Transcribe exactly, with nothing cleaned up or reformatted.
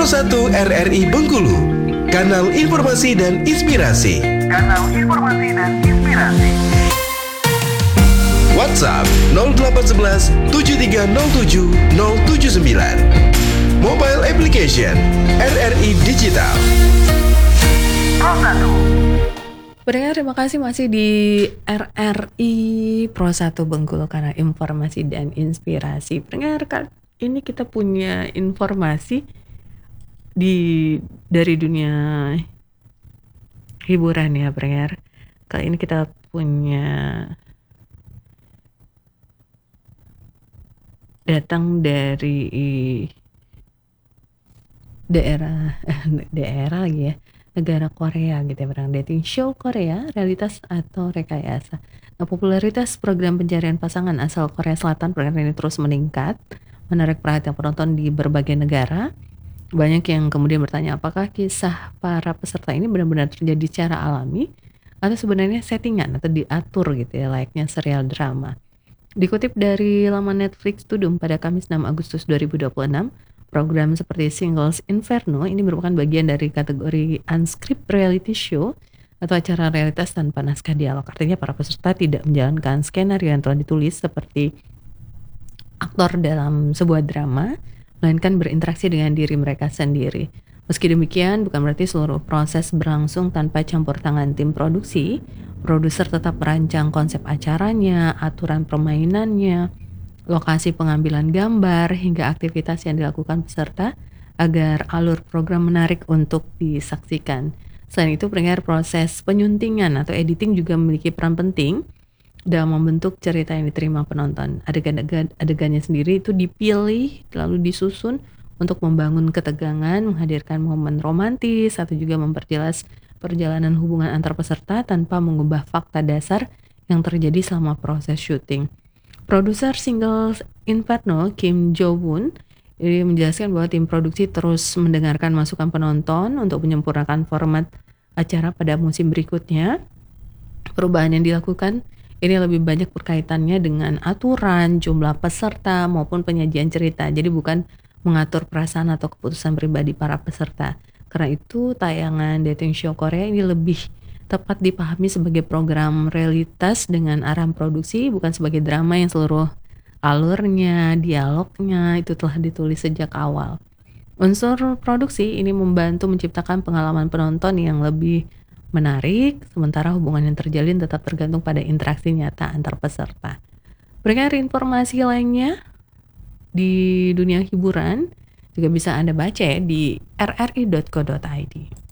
satu R R I Bengkulu, kanal informasi dan inspirasi. Kanal informasi dan inspirasi. WhatsApp nol delapan satu satu tujuh tiga nol tujuh nol tujuh sembilan. Mobile application R R I Digital. Pro satu. Pendengar, terima kasih masih di R R I Pro satu Bengkulu karena informasi dan inspirasi. Pendengar, ini kita punya informasi di dari dunia hiburan ya, pendengar. Kali ini kita punya datang dari daerah daerah lagi ya, negara Korea gitu ya, barang dating show Korea, realitas atau rekayasa. Nah, popularitas program pencarian pasangan asal Korea Selatan program ini terus meningkat, menarik perhatian penonton di berbagai negara. Banyak yang kemudian bertanya, apakah kisah para peserta ini benar-benar terjadi secara alami atau sebenarnya settingan atau diatur gitu ya, layaknya serial drama. Dikutip dari laman Netflix Tudum pada Kamis enam Agustus dua ribu dua puluh enam, program seperti Singles Inferno ini merupakan bagian dari kategori unscripted reality show atau acara realitas tanpa naskah dialog. Artinya para peserta tidak menjalankan skenario yang telah ditulis seperti aktor dalam sebuah drama, melainkan berinteraksi dengan diri mereka sendiri. Meski demikian, bukan berarti seluruh proses berlangsung tanpa campur tangan tim produksi. Produser tetap merancang konsep acaranya, aturan permainannya, lokasi pengambilan gambar, hingga aktivitas yang dilakukan peserta agar alur program menarik untuk disaksikan. Selain itu, pendengar, proses penyuntingan atau editing juga memiliki peran penting dalam membentuk cerita yang diterima penonton. Adegan-adegannya sendiri itu dipilih lalu disusun untuk membangun ketegangan, menghadirkan momen romantis, atau juga memperjelas perjalanan hubungan antar peserta tanpa mengubah fakta dasar yang terjadi selama proses syuting. Produser Singles Inferno, Kim Jo-woon, ini menjelaskan bahwa tim produksi terus mendengarkan masukan penonton untuk menyempurnakan format acara pada musim berikutnya. Perubahan yang dilakukan ini lebih banyak berkaitannya dengan aturan, jumlah peserta, maupun penyajian cerita. Jadi bukan mengatur perasaan atau keputusan pribadi para peserta. Karena itu tayangan dating show Korea ini lebih tepat dipahami sebagai program realitas dengan arahan produksi, bukan sebagai drama yang seluruh alurnya, dialognya itu telah ditulis sejak awal. Unsur produksi ini membantu menciptakan pengalaman penonton yang lebih menarik, sementara hubungan yang terjalin tetap tergantung pada interaksi nyata antar peserta. Berikan informasi lainnya di dunia hiburan juga bisa Anda baca ya di r r i dot co dot i d.